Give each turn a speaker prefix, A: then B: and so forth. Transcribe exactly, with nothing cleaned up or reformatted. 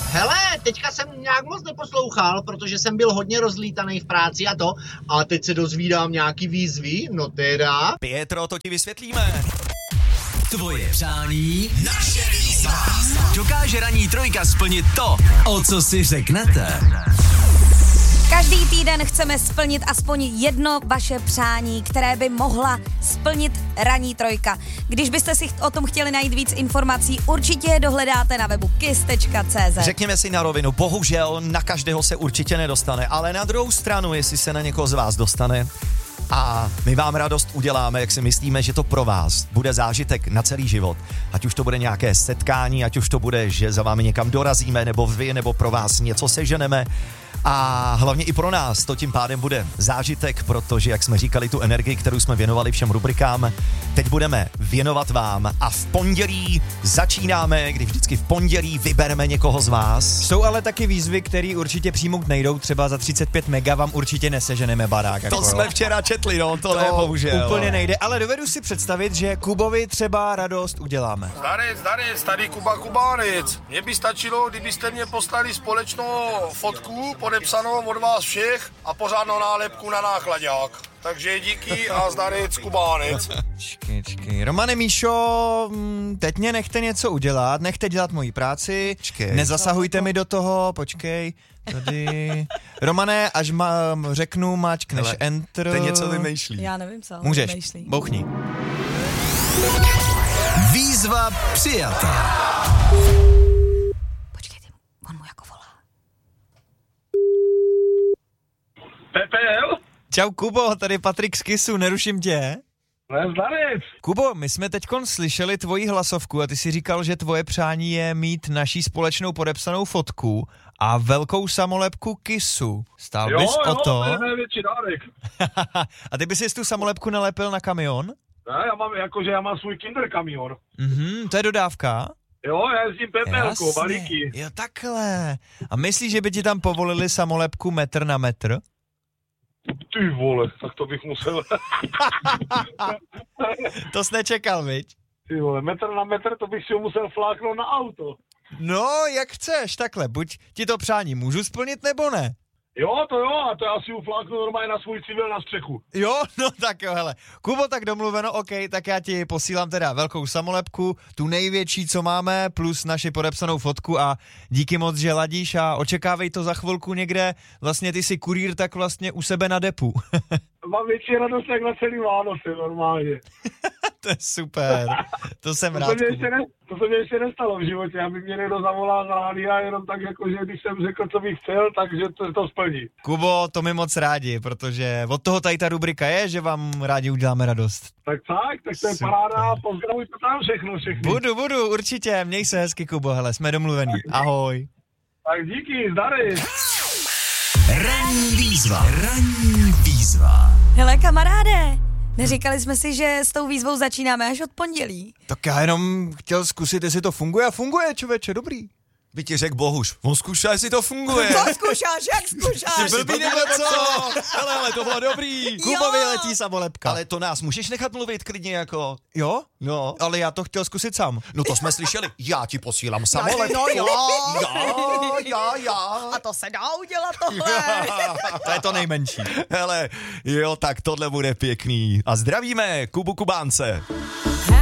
A: Hele, teďka jsem nějak moc neposlouchal, protože jsem byl hodně rozlítaný v práci a to. A teď se dozvídám nějaký výzvy, no teda.
B: Pietro, to ti vysvětlíme.
C: Tvoje přání, naše výzva. Dokáže ranní trojka splnit to, o co si řeknete.
D: Každý týden chceme splnit aspoň jedno vaše přání, které by mohla splnit ranní trojka. Když byste si o tom chtěli najít víc informací, určitě je dohledáte na webu kiss tečka cé zet.
B: Řekněme si na rovinu, bohužel na každého se určitě nedostane, ale na druhou stranu, jestli se na někoho z vás dostane a my vám radost uděláme, jak si myslíme, že to pro vás bude zážitek na celý život. Ať už to bude nějaké setkání, ať už to bude, že za vámi někam dorazíme, nebo vy, nebo pro vás něco seženeme. A hlavně i pro nás to tím pádem bude zážitek, protože, jak jsme říkali, tu energii, kterou jsme věnovali všem rubrikám, teď budeme věnovat vám a v pondělí začínáme, kdy vždycky v pondělí vybereme někoho z vás.
E: Jsou ale taky výzvy, které určitě přijmout nejdou, třeba za třicet pět mega vám určitě neseženeme barák.
B: To
E: jako,
B: jsme
E: jo.
B: včera četli, no, to,
E: To
B: ne, bohužel.
E: úplně nejde, ale dovedu si představit, že Kubovi třeba radost uděláme.
F: Zdarec, zdarec, tady Kuba Kubánec. Mně by stačilo, kdybyste mě poslali společnou fotku podepsanou od vás všech a pořádnou nálepku na nákladák. Takže díky a zdarec Kubánec.
E: Čekej, čekej. Romane, Míšo, teď mě nechte něco udělat, nechte dělat moji práci,
B: Čekej.
E: nezasahujte mi do toho, počkej, tady. Romane, až ma, řeknu, mačkneš
B: Hele,
E: enter.
B: Teď něco vymýšlí.
D: Já nevím, co.
E: Můžeš,
D: vymýšlí.
E: bouchni.
C: Výzva přijatá.
D: Počkejte, on mu jako volá.
F: Pepel?
E: Čau Kubo, tady Patrik z Kissu, neruším tě.
F: Ne, zdarec.
E: Kubo, my jsme teďkon slyšeli tvoji hlasovku a ty si říkal, že tvoje přání je mít naší společnou podepsanou fotku a velkou samolepku Kissu. Stál bys o to?
F: to je největší dárek.
E: A ty bys si tu samolepku nalepil na kamion?
F: Ne, já mám, jakože já mám svůj kinder kamion.
E: Mhm, to je dodávka?
F: Jo, já jezdím pepelkou,
E: Jasně.
F: balíky.
E: Jo, takhle. A myslíš, že by ti tam povolili samolepku metr na metr?
F: Ty vole, tak to bych musel.
E: To jsi nečekal, viď?
F: Ty vole, metr na metr, to bych si ho musel fláknout na auto.
E: No, jak chceš, takhle. Buď ti to přání můžu splnit, nebo ne?
F: Jo, to jo, a to já si ufláknu normálně na svůj civil na střechu.
E: Jo, no tak jo, hele. Kubo, tak domluveno, OK, tak já ti posílám teda velkou samolepku, tu největší, co máme, plus naši podepsanou fotku a díky moc, že ladíš a očekávej to za chvilku někde, vlastně ty jsi kurýr tak vlastně u sebe na depu.
F: Mám větší radost jak na celý Vánoce, normálně.
E: To je super, to jsem
F: To
E: rád.
F: se, mě ještě ne, to se mě ještě nestalo v životě, aby mě někdo zavolal na rádia jenom tak, jako, že když jsem řekl, co bych chtěl, takže to, to splní.
E: Kubo, to mi moc rádi, protože od toho tady ta rubrika je, že vám rádi uděláme radost.
F: Tak tak, tak to je
E: Super.
F: paráda, pozdravujte tam všechno, všechny.
E: Budu, budu, určitě, měj se hezky, Kubo, hele, jsme domluvení, ahoj.
F: Tak díky, zdary.
C: Ranní výzva. Ranní výzva.
D: Hele, kamaráde, neříkali jsme si, že s tou výzvou začínáme až od pondělí.
E: Tak já jenom chtěl zkusit, jestli to funguje a funguje, člověče, dobrý.
B: By ti řekl Bohuš, on zkušá, jestli to funguje.
D: Co zkušáš, jak zkušáš?
B: Blbý nebo co? Hele, ale to bylo dobrý.
E: Kubovi letí samolepka.
B: Ale to nás můžeš nechat mluvit klidně jako...
E: Jo?
B: No.
E: Ale já to chtěl zkusit sám.
B: No to jsme slyšeli. Já ti posílám samolepku.
D: No jo.
B: Já, já, já.
D: A to se dá udělat tohle.
E: To je to nejmenší.
B: Hele, jo, tak tohle bude pěkný. A zdravíme Kubu Kubánce.